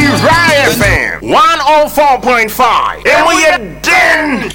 Rai FM 104.5. And we are done.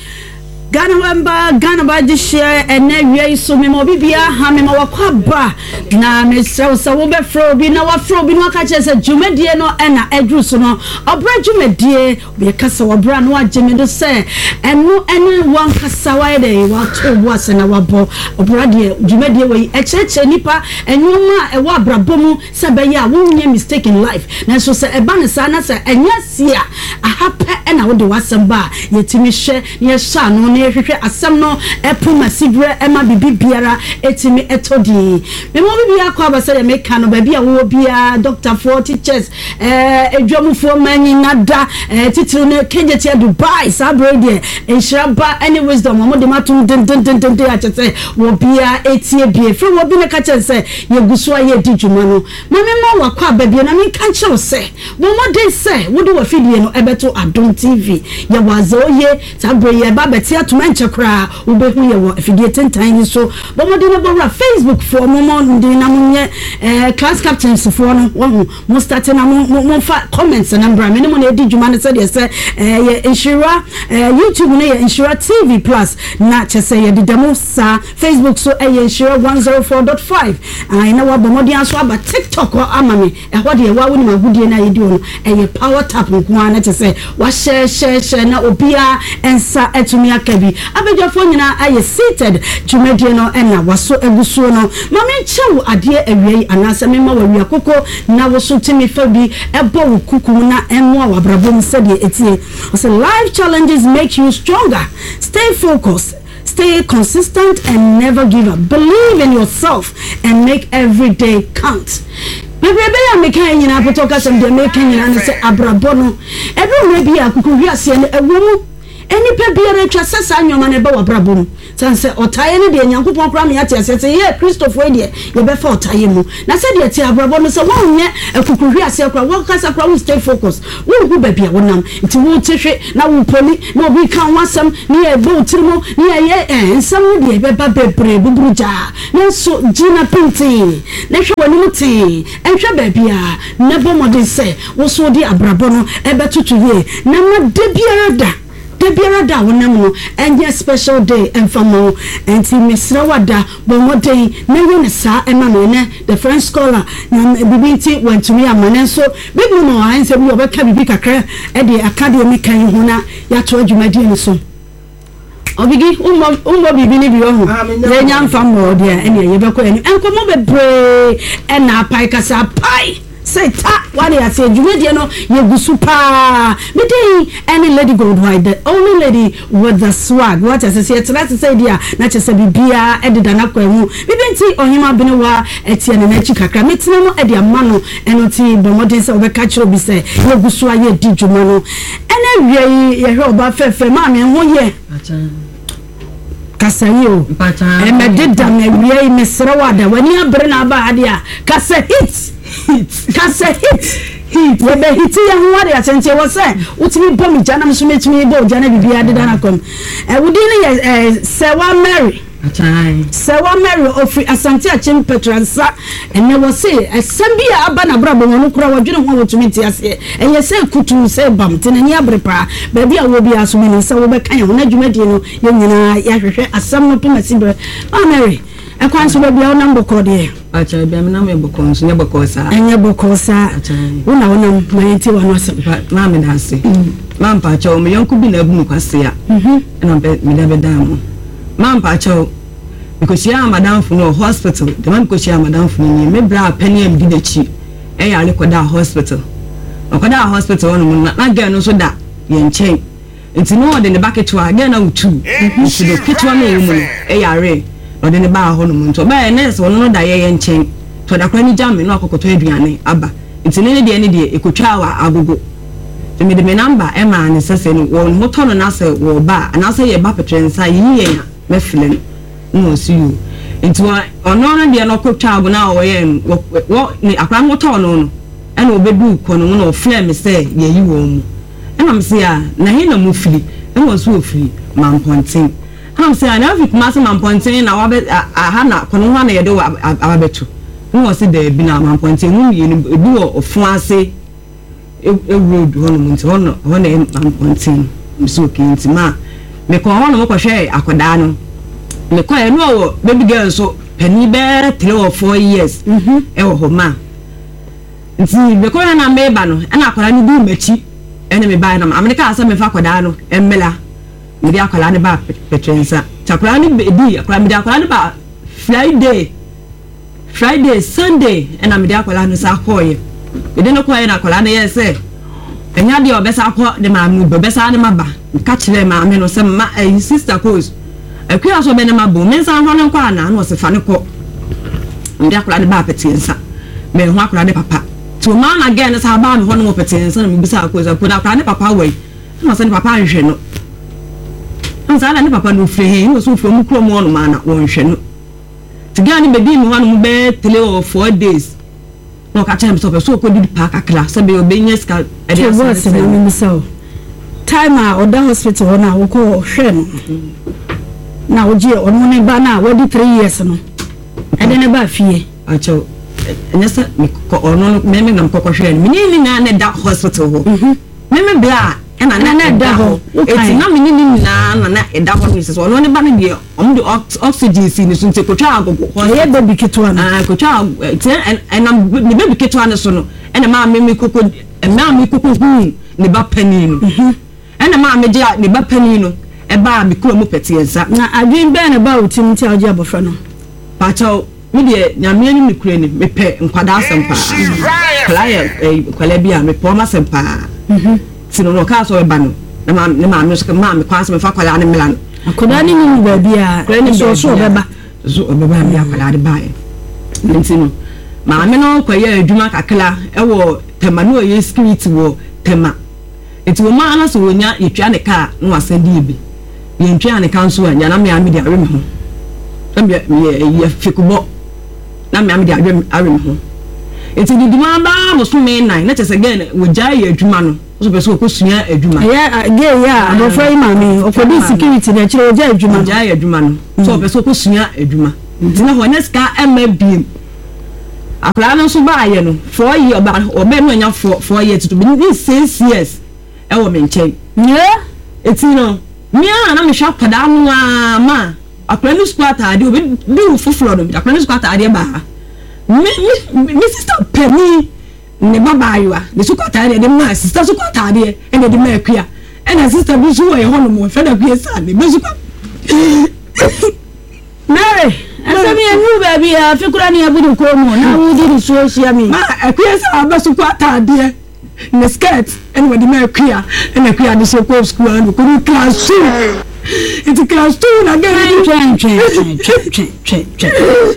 Ghana ba di share and we so me mo bibia ha me ma wakwa na me sew wo be fro bi na wa fro bi no ka che se dwumadie no na adru so no obra dwumadie be kasa obra no ageme do se enu ene wan kasa wa de wa to was na wa bo obra de dwumadie we echeche nipa enwuma e wa brabomu se be ya wo nya mistake in life na so se e ba ne sa na se enya sia ahapa na wo de wasem ba yetimi hwe ye sha no hwehwe asem no epu masibre ema bibi biara etimi etodi me mo bibi akwa abasa de meka no ba bia wo bia doctor for teachers edwamufo manyi nada titiri no kejeti Dubai sabrede enhraba any wisdom mo de matum den a chese wo bia etie bie fre wo bi ne ka chese ye guso aye di dwuma no mame mo wakwa ba bia na me kan che wo se wo mo de se wo de wa fidie no ebeto Adom TV ye wazo ye sabreye ba betia manche kra ubehu ye wo afidie tentan so bomode no bora Facebook for mo ndi na munye class captains for no mo start na mo fa comments na mbra me no na edi dwuma ne se de se ye Inshira YouTube no ye Inshira TV Plus na chese ye de demo sa Facebook so ye Inshira 104.5 na wa bomode aso aba TikTok o amame ho de wa woni magudie na ye di no ye power tap nko na chese wa share na obia ensa etumi aka bi abejafo nyina aye seated dwumadie no na waso egusuo no mame chew ade awie anase mema wawie akoko na woso timi fa bi ebo wukuku na emo awabrabom sede etie so life challenges make you stronger. Stay focused, stay consistent and never give up. Believe in yourself and make every day count. Bebe ya meka nyina potoka sem de meka nyina ne se abrabono ebi we bi akuku wi ase ne ewomu eni pe biara twa sesa anwoma ne ba wabrabom sanse otaye ne de nyankopon kra me ate ase se ye Christopher de ye be fa otaye mu na se de ti abrabom se wonye akuku wi ase kra wo kasa kra wo stay focused wo hu ba bia wonam nti wo tehwe na wo poli na obi kan wasam ne ye bo tirimo ne ye ensam de be ba bebre buburuja ne so gina pinti ne hwe wani muti enhwe ba bia ne bo modin se wo so di abrabono e be tutu ye na ma de biara da wonam no enye special day enfamo enti mesra wada bo modin na ye ne sa ema no ne the French scholar na bibiti went to me amane so bibi no an se bi obeka bibi kakra e de academy kan hu na ya to adwumadi ni so obigi umbo bibi ni bi ohu ye nya mfamo de ene ye beko eni enkomo bebre e na pai kasa pai say ta what they say dwumadie no ye gusu pa me dey any lady gold white the only lady with the swag what I say try to say dia na chese bibia edida na kwamu bibenti ohima benewa etie ne na chi kakra metina no ede amano eno ti bomodin se obeka chiro bi se ye gusu aye di dwuma no ene wie ye hwe oba fefe ma me ho ye kasayo me dida me wie me srawada wani abre na ba ade a kasa hit we be hiti ya huwari atente wo se utimi bom jana msumetimi bo jana bibia de dana kom wudi ne Sewa Mary ofri asante achim Petransa ene wo se esambia aba na brabo wonu kura wadwene ho wotumi ti ase enye se kutu se bam tenani abrepa ba bia wo bia so meni se wo be kan ho na dwumadie no ye nyina ya hwehwe asam no to masibre Mary ekwanso ba bia wona mboko de acha bia me na me boko nso ne boko sa enye boko sa wona mayenti wano asem na me da se mampa acha o me yonku bi na abu mu kwase a na me da be dan mampa acha because ya madam for no hospital the man because ya madam for ni me bra penny am di dachi e ya rekoda hospital okoda hospital no na ga no so da ye nchen nti no de ne bucket wa ga na utu nti do kitwa no wo mu e ya re no de ne ba ho no mu nto ba nurse wono no da ye nchen to da kwa ni jam no akokoto aduane aba nti ne de ekotwa wa agogo me de me number e ma ne sese no wo moto no na se wo ba na se ye ba petrensa yi ye ya me file no see you into ono na de no kwotwa ago na wo ye wo ni akra moto no no e na obedu ko no no file me se ye yi wo mu e na me se ya na he na mu fili e wo so ofili mamponten ha me se ya na fi kuma se mamponten na wa be aha na ko no ha na ye de ababetu wo se de bi na mamponten mu ye ni ebi wo ofun ase road hono munti hono ampontin so kinti ma me ko hono mo ko hwe akoda no me ko e no wo baby girl so pani be 3 or 4 years e wo ho ma nti me ko na me ba no na akoda no du machi ene me ba na America asa me fa akoda no emmela me dia akoda ne ba petrensa akoda ne be akoda me dia akoda ne ba Friday Sunday ena me dia akoda no sa koye ede no koye na akoda ne yese enya de obesa akọ de ma mu obesa ne maba ka kire ma me no se ma sister cause akua so be ne mabo me nsa ho ne kwa na no se fa ne ko ndi akora de ba petensa me ho akora de papa to ma na again sa ba me ho no petensa na me bisa cause akora akora ne papa wai na se ne papa nhwe no nsa na ne papa no fre he no so fre mu kro mu no ma na won hwe no tigani be di me ho no be 3 or 4 days no ka chem so so ko di park akla se be obenye ska e dey say me so time a oda hospital na wo ko hwe no na wo je ono ne ba na wo di 3 years no e de ne ba fie acho nyasa me ko ono me na ko hwe no me ni na ne da hospital ho me bla e na da ho eti na me ni na e da ho so ono ne ba ne de om de oxygen si ni so nte ko twa agogo ho ye baby kitwa na ko twa en na ni baby kitwa na so no e na ma me koko ne ba pani no ena ma me je ne ba pani no e ba me kuro mu petiensa na adwin be ne ba otim ti aje abofra no pa chaw me de nyame ni me kure ni me pe nkwada asempa klaya kwala bia me po ma sempa sino no ka so e ba no na ma me so ma me kwase me fa kwala ne mela no akoda ni ni ba bia so beba mi akwala de ba e ntino ma me no kwaye adwuma kakla e wo tema no ye spirit wo tema eti wo ma na so wonya yetwa ne ka no asedi ebi ye ntwa ne kan so anya na me amedi awe me ho tambe ye fikubo na me amedi awe me ho eti di duma ba mo so me nine na chese again wo jai ye adwuma no so be so ko sua adwuma ya ge ya abofra ima me okodi security na chire wo jai adwuma no so be so ko sua adwuma ntina ho na ska MBM akra no so ba ye no 4 years oba no nya 4 years to be 6 years e wo me nchen eti no mi na me sha pada no ma akra no squat ade obi du fufuro no akra no squat ade ba mi sister Penny ne baba yiwa ne squat ade de ma sister squat ade e de ma akua e na sister bi so we ho no mo fe da kue sa ne be squat Mary asemi enu baby a fikura ni abudu ko mo na wudi ri so hia mi ma akua sa abasu squat ade ne skirt and when the man queer and the queer the school and go class 2 it's class 2 na get check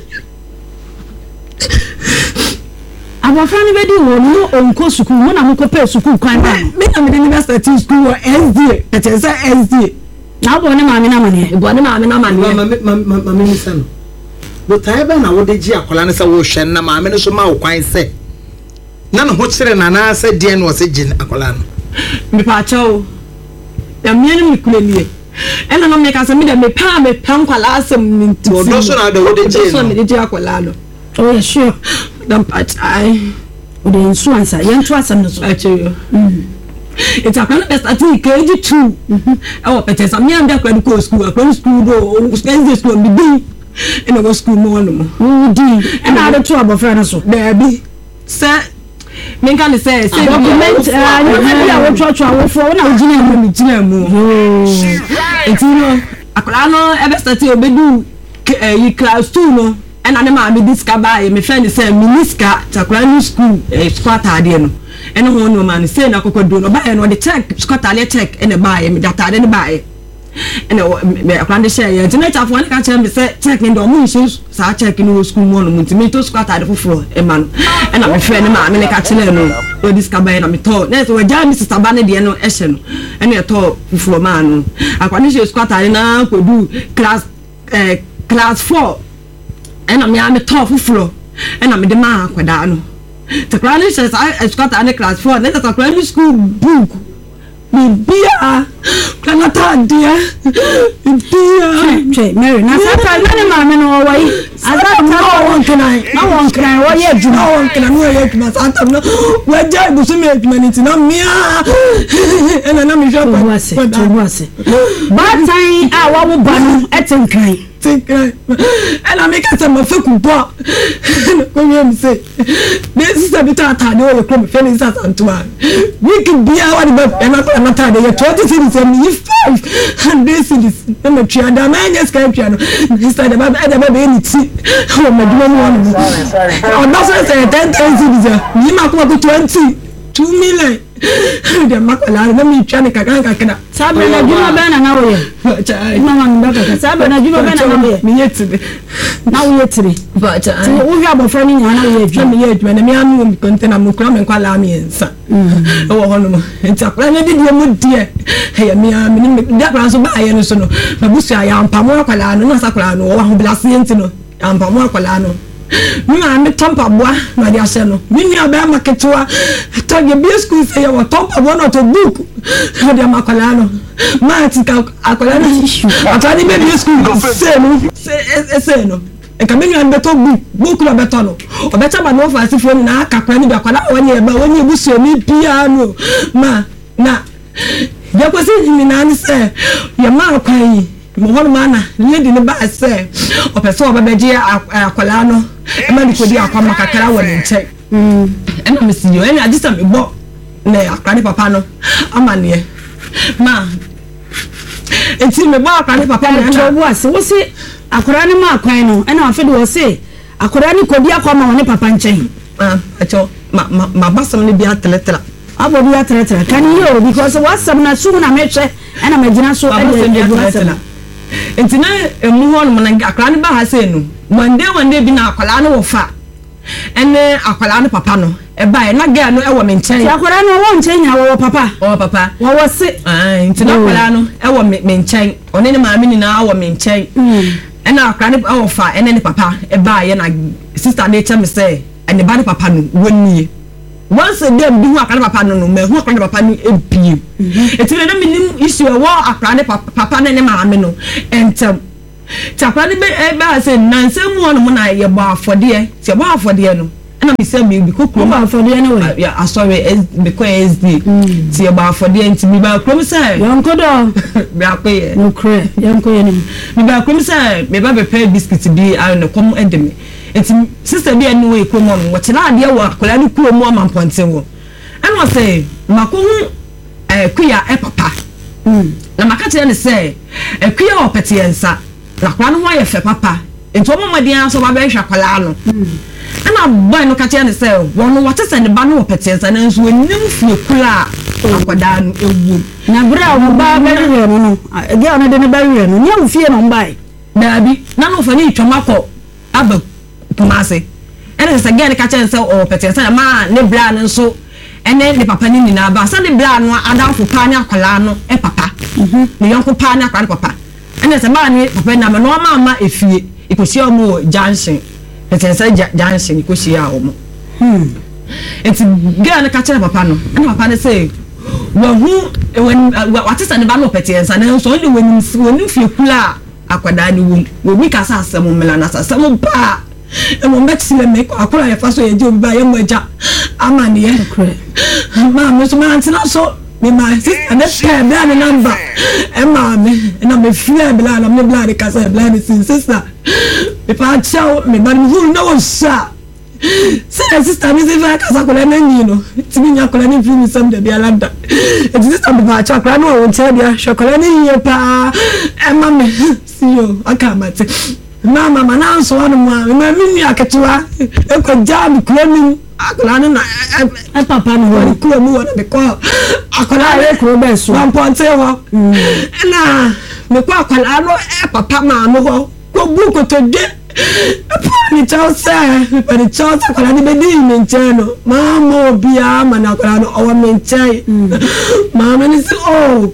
abafra ni bedi wo no onko school mo na mo ko pe school kwan ba me na me the university school or SD it's SD na bo ne ma me na mane bo ne ma me na mane ma me sano bo taiba na wo de ji akola ne se wo hwe na ma me no so ma wo kwan se na no ho kire na na se de no se gin akola no me pa chawo ya me ni kulenie ena no me ka se me de me pa nkwala asem ni nti do so na de wo de ji so me de ji akola no oh yeah sure dan pat ai o de insurance ya ntu asem no so acheyo it's a kind of KG2 oh but it's a me am da kwa ko school do school be be and go school mo no mo di and I do abofra no so baby sir me kan say document you be a church awon for na gina mu it's no akola no e be start obedu class 2 no and na ma me discover me friend say miniska takola new school squat ade no ene ho no man say na kokodo no ba e no de check squat ade check ene ba e me data ade ne ba e ene me akwande share ye tina chafo ne ka chere me say check ndo mu issue sa check no school mo no mutimi to squat ade foforo e man ena me friend ma me ne ka chere no o discover na me to na so we ja me sister ba ne de no e hye no ene to foforo man no akwande share squat ade na kodu class 4 ena me am to foforo ena me de ma akwada no the class says I got an class 4 let the class school book me bia anata dia che Mary na sata ni maame no wo yi azata no won kran wo ye adwuma won kran wo ye adwuma sata no wo ja ibusu me adwuma ni ti na mia ena na mi hwa to wase ba tan a wo ba no etenkran ena me ka sama feku bo ko yem say this is a bit atade wo kro me feni sasa ntuma week bia wa de ba ena ta de 20 cities and if 5 and this is na tria da man just can tria no sister da ba be ni ti o ma duma mo no sorry o no say 10 cities ni ma ko 20 2 million de makola na mi tria ne kaka sabe na juma bana na wo ye mama ndaka sabe na juma bana na wo ye mi yetire na wo yetire but wo hwa bofra ni nyana wo ye dwa mi ye dwa na mi anu mi container mu kura me kwala mi ensa wo hono mo ntakra na di die mu die he mi mi ndakra so ba ye no so no babusu ya ampamo akwala no na sakra no wo ho blase enti no ampamo akwala no mina me tampa boa na dia se no mini aba maketwa to ge bi school se ya tampa boa no to book na dia makola no ma tika akola no atani be bi school se no se no e ka menu an beto book na beto no o beta ba no fa sifo na akakwa ni akola woni e ba woni ebusu mi pia no ma na ya kwesi ni na ni se ya ma akwan yi mo hono mana lady ni ba se o pese o babeje akola no e ma dikodi akwa makakara woni nche ena mesiyo ena adisa me bo na akrani papa no amane ma enti me bo akrani papa no na bo ase wo se akrani ma akwan no ena afede wo se akrani kodi akwa ma woni papa nchen acho ma basam ni bia teletela abo bia teletela kan you because wasam na su na mehwe ena magina so e de enti na emu ho no na akrani ba ha se no one day bi na akwala no wo fa ene akwala no papa no e ba na ga no e wo me nchen akwala no wo nchen nya wo papa wo se enti na akwala no e wo me nchen one ne maami ni na wo me nchen ena akwala no wo fa ene ne papa e ba ye na sister na eche me se ene ba ne papa no woni once dem bi hu akwala papa no me hu akwala papa no ebie enti na minim issue wo akwala papa ne maami no entem takwani be ba se nansemu ono na ye ba afode se ba afode no na me se me bi kokro ba afode no we ya sorry because SD ti ye ba afode nti mi ba krom se yankodo be akoye no kre yankoye ni mi ba krom se me ba be pay biscuit bi a no kom endeme nti sister bi enu we krom no wote na ade wa akola ni krom o mamponten wo eno se makohu kuya papa na makate ne se kuya opete yensa na kwa no wa fe papa ento mo madia so ba be hwa kwala no ana boy no ka che ne se wono wate se ne ba no petensa na nso enim fie kula akwada no ewu na bra wo ba ba re no ge ona de ne ba re no nya wo fie no mbai na bi na no fa ni twomako aba kumase ene se ge ne ka che ne se o petensa ma ne bra no nso ene ne papa ni na ba sa ne bra no adafo pa ne akwala no e papa ne yonko pa ne akwala papa ene se ba ni papa na no ma efie ikosi omo junction petensa junction ikosi a omo enti ga na ka chere papa no ene papa ne say wa hu when watesa ne ba no petensa na so ni woni fie kula akwada ni wo mi ka sa asem mela na asem ba e mo mbetile me akora ya faso ye je obi ba ye mo eja amane ye ma mo so ma antina so me ma sister ne pay me an number e ma me na me feel bla na me bla de kasa bla de sister me pa chao me ba me hu na wo sha sister me se va kasa ko le nyi no ti mi nya ko le ni film sam de bia landa e sister me pa chao kra no wo che bia chocolate ni ye pa e ma me si yo aka mate mama na so anu ma me mi aketwa e ko jam kromi akola na papa no wo ko mu wona be ko akola re ko be so one point ho na me ko akola no papa ma no ho ko bu ko to de ni chausa ni chausa akola ni be di me ncheno mama obia ma na akola no o me nchai mama ni si oh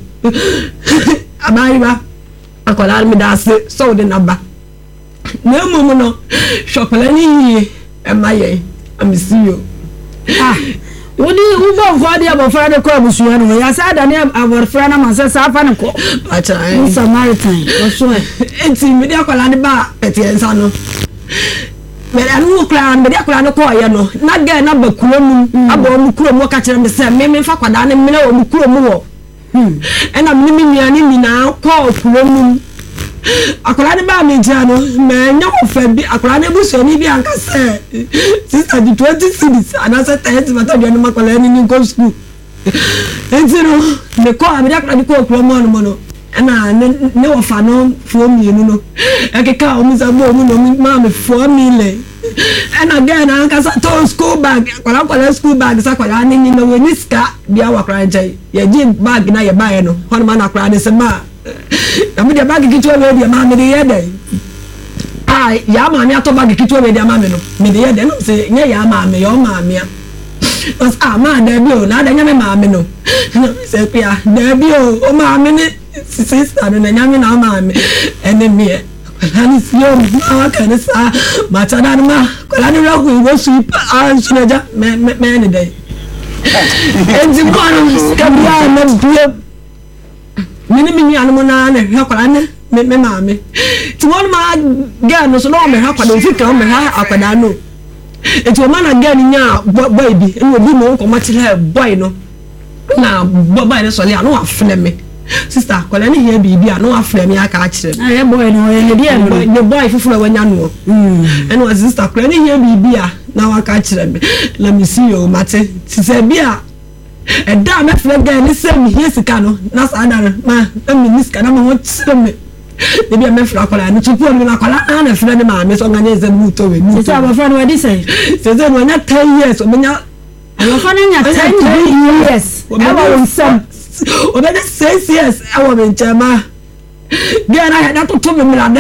abai ba akola mi da se so de na ba na mumu no chocolate ni e maye amisiyo wodi ubo ko dia bo fra de ko abusuya no ya sa da ne abofra na manse sa fa ne ko acha Samaritan so enti me dia kwala ne ba etiensa no me anu kra me dia kwala ne ko ye no na ga na ba kurom abo mu kurom ka kire me se me fa kwada ne me na wo mu kurom wo ena me mi nuane nyina ko kurom akola ne ba me jia no me nya ko fa bi akola ne buso ni bi anka se sister di 20 cities anasa 30 mata bi no makola ni go school entino me ko abi da ko kurom no no na ne wo fa no fo mi no ekeka o mi sa bo mu no ma me fo mi le na ga na anka sa to school bag kwala school bag sa kwala ni no we ni ska bia wa kra nje ye ji bag na ye ba ye no hono ma na kra ne se ma na me de bag kitwa we de ma me de ye de ya ma me ato bag kitwa we de ma me no me de ye de no se nye ya ma me yo ma me was ma de bi o na da nya me ma me no se pia de bi o ma me ni sister no nya me na ma me ene me ani sio ma kana sa ma tana ma kwala ni ra ku go sweep sunaja me ni dai enzi kwano kabia na bia mini anu na ne kwala ne me ma me ti won ma ga no so no me ha kwala fika me ha akwada no eti o ma na ga ni nya boy bi eni obi mo ko ma tire boy no na boy ne so le anu afne me sister kwala ni here bibi anu afne me aka akire aye boy no ye dia no ne boy fufura wanya no eni wa sister kwala ni here bibi a na wa aka akire me let me see you mate ti se bia da me fle ga ni se mi here sika no na sa da ma mi niska na ma ho tire me de bia me fla kwala ni tupu ni na kwala na fle ni ma me so nga nyeze mu to we ni se abofra no wedi say se no nya 10 years o menya abofra no nya 10 years ewa nsam o be 6 years ewa me nchama bia na na to me mlade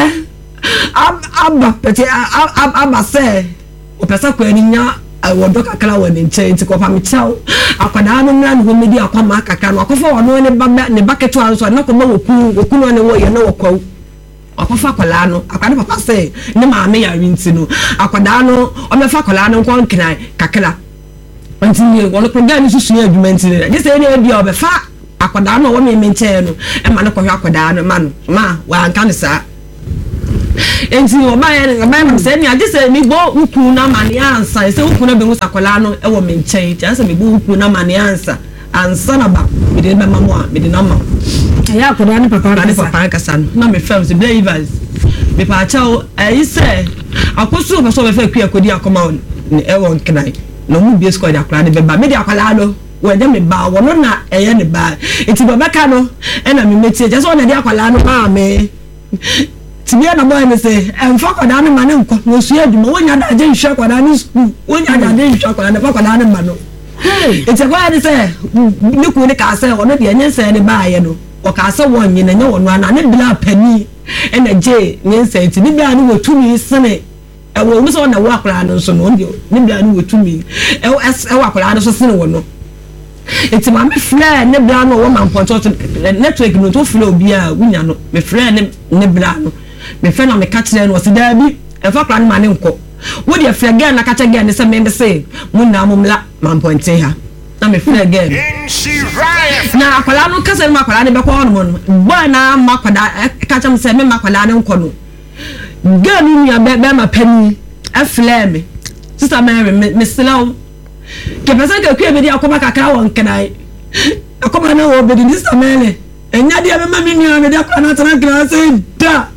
abba pete abba se o pesa kwa ni nya wodo kakra wa ni nche nti ko pa me chaw akwada no mra no me di akwa ma kakra no akofa wono ne bucket wa so na ko ma woku no ne wo ye na wokwa akofa kwala no akwada papa se ne ma me ya rinti no akwada no o me fa kwala no nkon kina kakra nti ni wono program ni susu adwuma nti ne je se ne bia o be fa akwada no wo me nche no e ma no ko hwa akwada no ma wa anka ne sa enti oba na se ni agese mi bo uku na mani ansa se uku na be musa kwala no e wo me nche ti ase mi bo uku na mani ansa na ba mi de be mamo a mi de na ma ya kwada ni papa kasa na me fam se believers me pa chao se akoso be so be fa kua kodi akoma ni e won knai no mu bi squad akora de be ba me de akwala do we de me ba wo no na eye ne ba enti baba ka no e na me metie je so na de akwala no ma me tibia na boy me say emfa kwada ne mane nko no su aduma wonya da je nhwa kwada ne school wonya da je nhwa kwada ne fa kwada ne ma no enti kwa de say ni ku ne ka say wono de nyense ne ba ye no o ka say wonye na nya wono ana ne bila pani e na je nyense enti ni bia ne wotumi sene e wo mu so na wo akora no so no ndio ni bia ne wotumi e wo akora no so sene wono enti ma me flare ne bia no wo man ponto network no to flare obi a wunya no me flare ne bia no me fe na me ka kire no se da bi e fa kra ne ma ne nko wo de flare girl na ka kire girl ne se me say mun na mumla man ponte ha na me flare girl na akwala no ka se ma akwala ne be ko no mo boy na ma kwada ka cham se me ma kwala ne nko no girl ni ya be ma pani e flare me sister Mary me slow ke pesa ke ku be dia akoma kakra won kenai akoma na wo be di sister Mary enya dia be ma mi nua me dia kwa na tana kra se da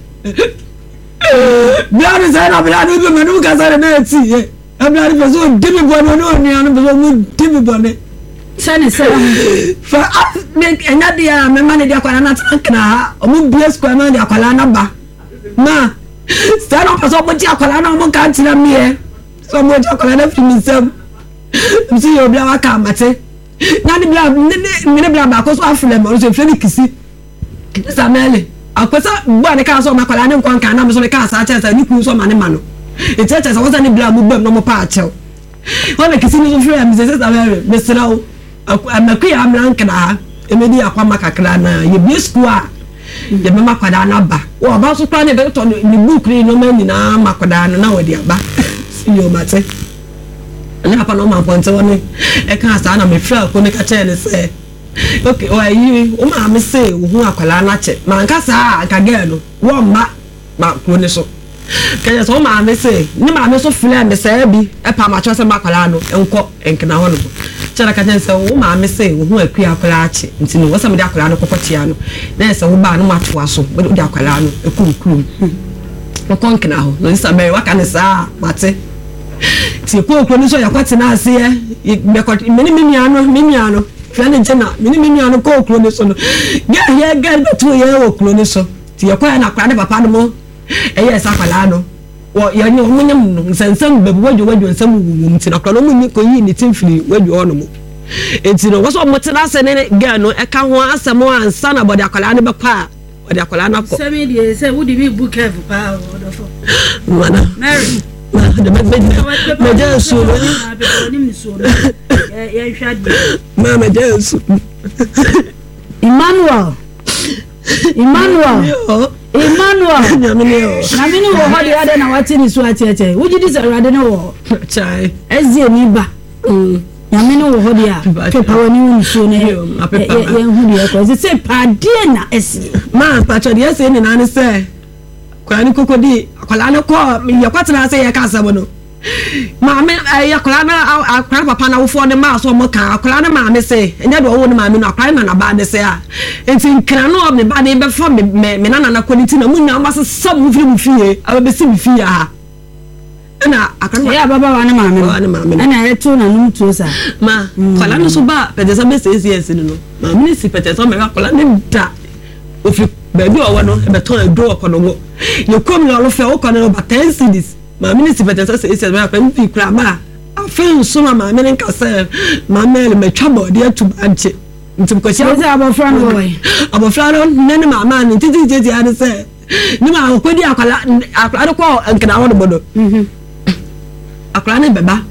biara sai na biara be manu ka sare na eti biara be so dimi bono no ni anu be so mu dimi bone sane se fa me enya dia me ma ne dia kwa na tana kra o mu bless kwa ma dia kwa na ba ma sai no paso mo dia kwa na mo ka tira mi so mo dia kwa na fi mi sam msi yo bla waka mate na ni bla ne bla ba ko so afle mo so fle ni kisi samele akwesa gba ne ka so makwala ne nkon kan na me so me ka sa cha sa ni ku so ma ne ma no echecha sa wasa ni bla mu bam no mo pa achew ho me kisi ni so fle am se samele me srawo amaku ya amrank na emedi akwa makakra na ye bi school a ye me makwada na ba wo ba so kwa ne be to ni book ni no ma ni na makwada na wodi aba si yo mate na papa no ma ponte woni e kan asa na me fra ko ne ka che ne se okay o ayi o ma me se wo hu akwala na che ma nka sa aka girl no wo ma ko ne so kaya so ma me se ni ma me so fule me se bi e pa ma cho se makwala no enko enkena ho no chara ka se wo ma me se wo hu akui akwala che nti no wo se me de akwala no kokotia no na se wo ba no ma to aso wo de akwala no ekum wo konkena ho no isa be wa ka ne sa mate ti ko ni so yakwati na ase e me ko miniano fane jena miniano ko ni so no ya to ye wo ni so ti yakwa na kwa ne papa no mo eye sakwala no wo ya ni wo nyam no nsensem bebu wadwo nsem wum ti na kwa no mu ko yi ni timfiri wadwo no mo enti no wo so mo tena se ne girl no e ka ho asemo ansa na body akwala ne be kwa body akwala na ko semi dey say wo di be book have pa o fo mana Mary me jesu me jesu Emmanuel Nyamini wo hodi ade na wati ni so acheche wo gidi se rade ne wo chai ezie ni ba Nyamini wo hodi a pepa woni wo so ne ye hu de ko se pa die na esi ma pa cho de se ni na ne se kwani kokodi akwala ne ko ya kwatena se ye ka asabo no ma me ya akwala na akwala papa na wo fo ne ma so mo ka akwala ne ma me se enya do wo ne ma me no akwala na ba de se a enti nkra no me ba de be fo me na quality na munya ma se sam mu fie aba si fie ha na akwala ya baba wa ne ma me na eto na num to sa ma akwala no so ba pe de se be se no ma me si pe te so me akwala ne da ofi baby o no e be ton edo okono wo ye kom lo lo fe o kono ba 10 cedis ma minister better say say ma pem fi kra ma afen so ma me nka say ma me me twabo de atu anche ntim ko sia abofra no nene ma ni titi ade say ni ma ko di akwala ko nkena wo bodo akwala ne beba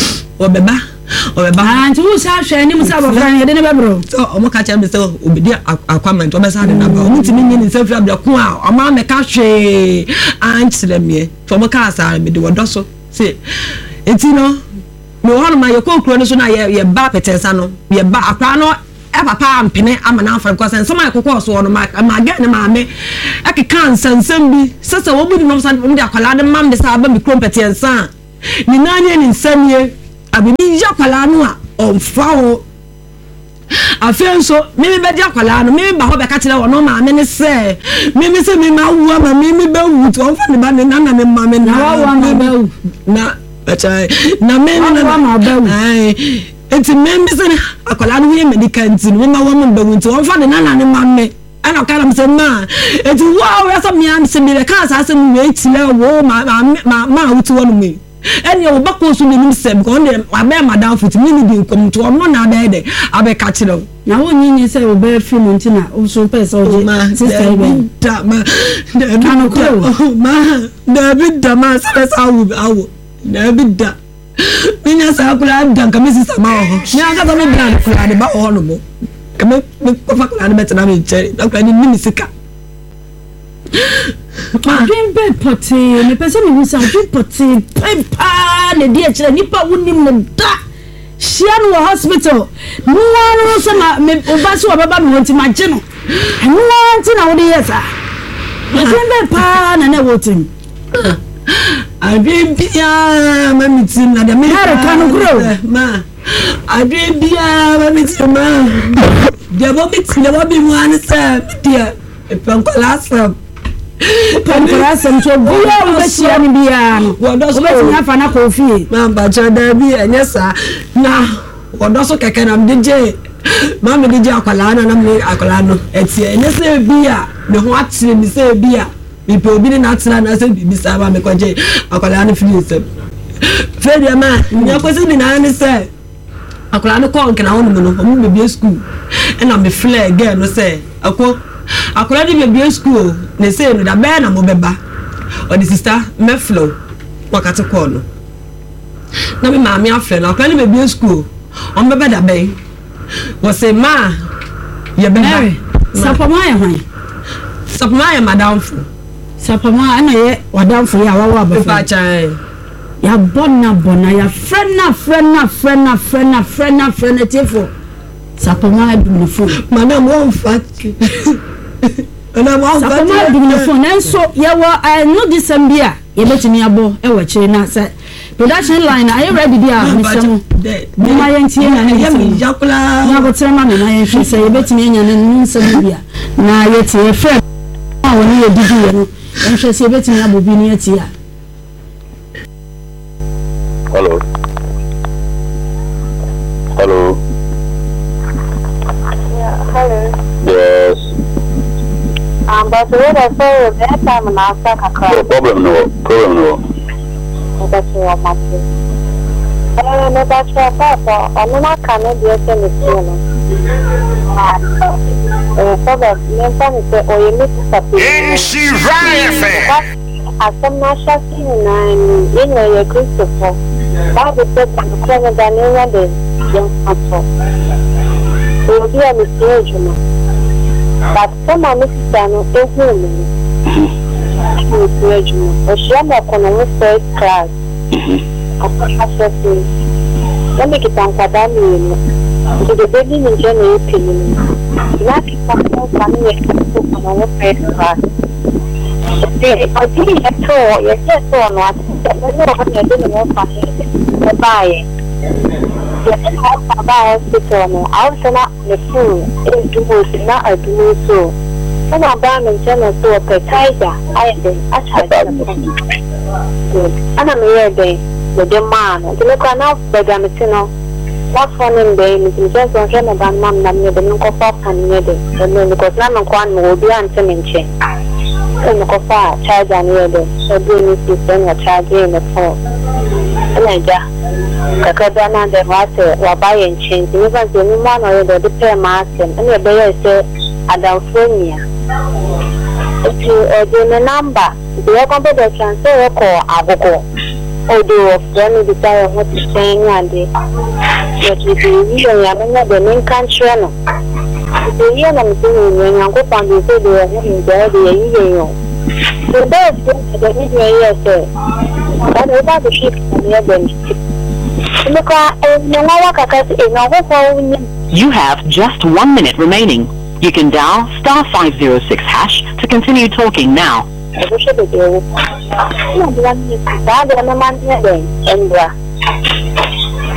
anti wo sa hwe ni musa abofra ne de ne bebro so o mo ka cha me say obedi akwament o be sa de na ba o ntimi nyi ni se fra bia ko a o ma me ka hwe anchire me to mo ka sa me de wodo so se etino me ho ma ye ko kro no so na ye ba petensa no ye ba akwa no e papa ampene amana afan ko sen so ma kokko so no ma ga ne ma me ake kan sansam bi sese wo budi no san de akwala de mam de sa ba mi kro petensa ni nanye ni nsamie abibi yakwala no a onfawo afenso mimi be yakwala no mimi ba ho be ka kire wo no ma me ne se mimi se mimi awu ma mimi be wu to onfa ne ba ne na ne ma me na wa ma be wu na achai na mimi na ma be wu ai enti mimi se akwala no ye medical enti mimi ma wo be wu to onfa ne na ne ma me ana kala mse ma enti wow ya so mi am se mi le ka sa se mu we ti le wo ma wuti wo no mi eni o bako so nim sem ko ne abe madam futi mi ni di kom to no na be de abe ka kire na wo nyinyi se o be fi mu ntina o so pe so je sister be da ma da ko ma da bi da ma sa awu da bi da minya sa kula da ka mi sister ma ho nya ka to mi da kula de ba ho no mo ka me ko fa kula de betna mi che da kula ni mi sika dream bed potty me pese me hu sa dream potty pa ne dia kire nipa wonim no da hia no hospital no one so ma me oba so baba me wonti ma je no no one ti na wo de yesa dream bed pa na wotim adwe bia ma mitim na de me ha ka no gro ma adwe bia ma mitim ma de bo mitim de bo bi mu an sa dia e pankola from Pamperasem so bia wo be sia ni bia no wodo so be tia fa na kofi ma ba cha da bi enye sa na wodo so keke na mdije ma me dije akwala na me akwala no etie enye se bia me ho atire mi se bia mi pe obi na atira na se bibi sa ba me kwaje akwala na firi se feri ma nya kwesi ni na ni se akwala no ko nke na wonu no mo be school e na me flare girl no se akwala di be school ne say no da be na mo beba o di sister me flow wakati ko no na me ma me afre na akwala di be school on beba da be wo say ma ye beba sapama ya hwan sapama ya madam fu sapama ana ye wadam fu ya wawa ba fa chan ya bona ya frena tifo sapoma du no phone mana mo fat ana mo fat sapoma du no phone enso ya wo no December ye betimi abo e wo kire na say production line are you ready there misemo ma yentie na ne yakula na botere ma na yenhwe say ye betimi anya na nsem bia na yetie frɛ a woni ye didi ye no yenhwe say ye betimi abo bi ne yetie a. Hello. Hello. Yeah, hello. Yes. But what I say is that time and I said, No problem, no. That's what I'm saying. No, that's what I thought. I'm not coming to the same. Asam na shasi na yenye ye Christopher. Bible said that the Christian Daniel de young couple. So we are mistaken. But some are mistaken. She am a first class. Let me get on Kadami. So the baby in general opinion. Not if I'm family on first class. I think that's all. Yes, that's all. I don't know how you're doing your family. Bye. Yes, I'm buy hospital. I was not the food. It's do not a do so. Some of them in general so a tiger. I think I tried good. And I'm here day with the man. The look enough by the Metino. What's one in the just on him about Mam and the Nunco and Nede. And then because none of one will be answering chain. And the coffee charge and ready. So doing this is then a charge in the phone. And I just Kakadana the water or buying chains. Even the new one or the pair mask and the bear say Adolphonia. If you do the number, the computer can say a call Agogo. Although when you desire what to say and but if you are the main country. The year I'm doing when I go on the video and the best thing to the video is that without the ship and the other. You have just 1 minute remaining. You can dial *506# to continue talking now. I wish I could do it.